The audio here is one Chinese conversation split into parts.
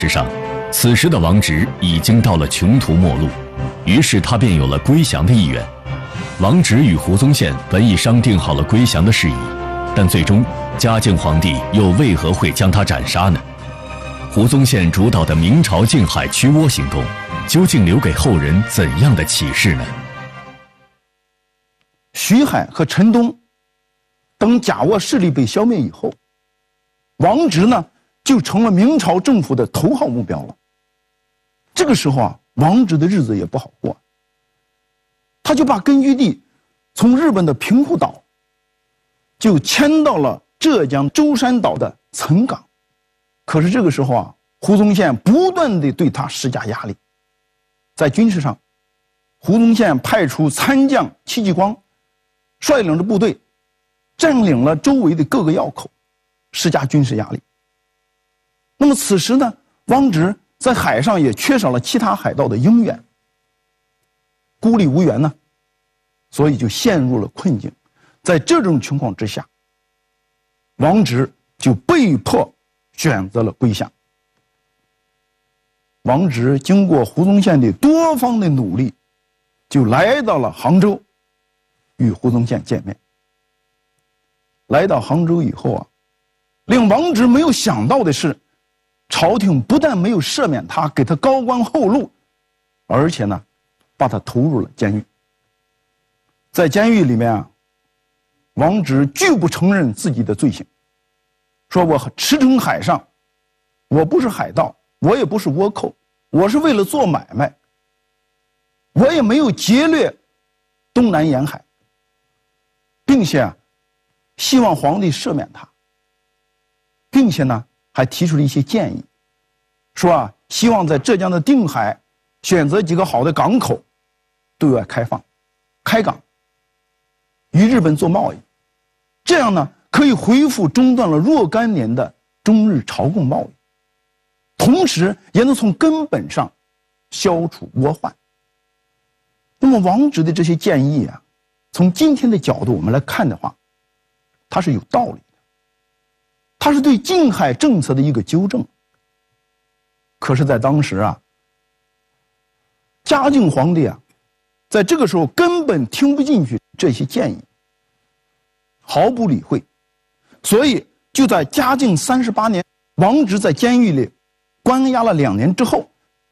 之上，此时的王直已经到了穷途末路，于是他便有了归降的意愿。王直与胡宗宪本已商定好了归降的事宜，但最终嘉靖皇帝又为何会将他斩杀呢？胡宗宪主导的明朝靖海驱倭行动，究竟留给后人怎样的启示呢？ 徐海和陈东等甲倭势力被消灭以后，王直呢就成了明朝政府的头号目标了。这个时候啊，王直的日子也不好过，他就把根据地从日本的平户岛就迁到了浙江舟山岛的岑港。可是这个时候啊，胡宗宪不断地对他施加压力。在军事上，胡宗宪派出参将戚继光率领着部队占领了周围的各个要口，施加军事压力。那么此时呢，王直在海上也缺少了其他海盗的应援，孤立无援呢，所以就陷入了困境。在这种情况之下，王直就被迫选择了归降。王直经过胡宗宪的多方的努力，就来到了杭州，与胡宗宪见面。来到杭州以后啊，令王直没有想到的是，朝廷不但没有赦免他，给他高官厚禄，而且呢，把他投入了监狱。在监狱里面啊，王直拒不承认自己的罪行，说我驰骋海上，我不是海盗，我也不是倭寇，我是为了做买卖，我也没有劫掠东南沿海，并且啊，希望皇帝赦免他，并且呢，还提出了一些建议，说啊，希望在浙江的定海选择几个好的港口，对外开放，开港，与日本做贸易，这样呢，可以恢复中断了若干年的中日朝贡贸易，同时也能从根本上消除倭患。那么王直的这些建议啊，从今天的角度我们来看的话，它是有道理的，它是对靖海政策的一个纠正。可是在当时啊，嘉靖皇帝啊，在这个时候根本听不进去这些建议，毫不理会，所以就在嘉靖38年，王直在监狱里关押了2年之后，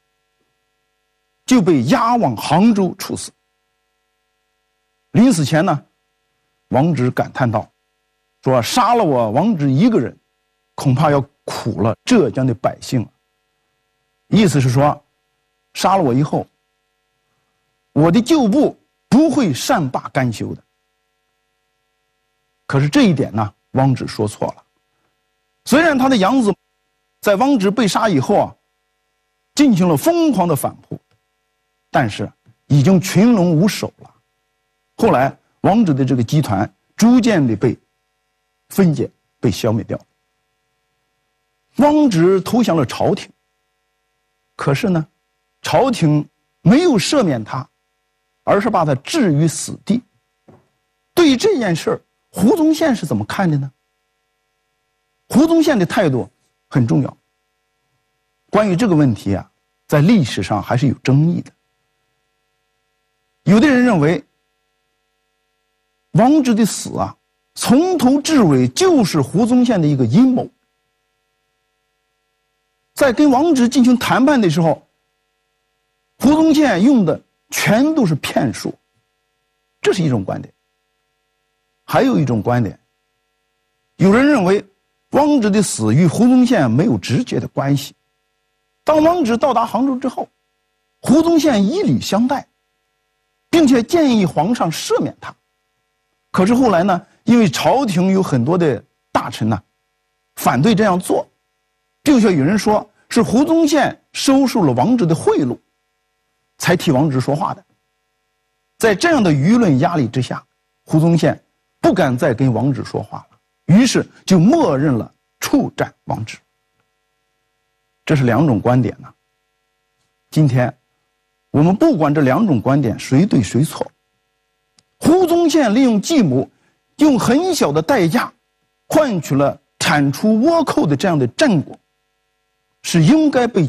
就被押往杭州处死。临死前呢，王直感叹道，说杀了我王直一个人，恐怕要苦了浙江的百姓。意思是说，杀了我以后，我的旧部不会善罢甘休的。可是这一点呢，王直说错了。虽然他的养子在王直被杀以后啊，进行了疯狂的反扑，但是已经群龙无首了。后来王直的这个集团逐渐的被分解，被消灭掉。王直投降了朝廷，可是呢，朝廷没有赦免他，而是把他置于死地。对于这件事儿，胡宗宪是怎么看的呢？胡宗宪的态度很重要。关于这个问题啊，在历史上还是有争议的。有的人认为，王直的死啊，从头至尾就是胡宗宪的一个阴谋。在跟王直进行谈判的时候，胡宗宪用的全都是骗术，这是一种观点。还有一种观点，有人认为王直的死与胡宗宪没有直接的关系。当王直到达杭州之后，胡宗宪以礼相待，并且建议皇上赦免他。可是后来呢，因为朝廷有很多的大臣呢，反对这样做，并且有人说是胡宗宪收受了王直的贿赂，才替王直说话的。在这样的舆论压力之下，胡宗宪不敢再跟王直说话了，于是就默认了处斩王直。这是2种观点呢。今天我们不管这2种观点谁对谁错，胡宗宪利用继母，用很小的代价换取了铲除倭寇的这样的战果， 是应该被